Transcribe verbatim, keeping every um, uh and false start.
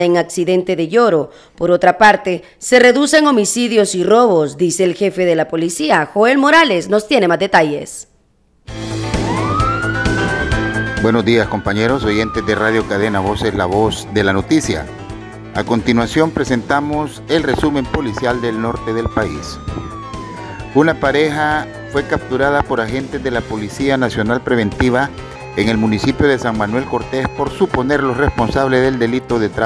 en accidente de lloro. Por otra parte, se reducen homicidios y robos, dice el jefe de la policía. Joel Morales nos tiene más detalles. Buenos días, compañeros oyentes de Radio Cadena Voces, la voz de la noticia. A continuación presentamos el resumen policial del norte del país. Una pareja fue capturada por agentes de la Policía Nacional Preventiva en el municipio de San Manuel Cortés por suponerlos responsables del delito de tráfico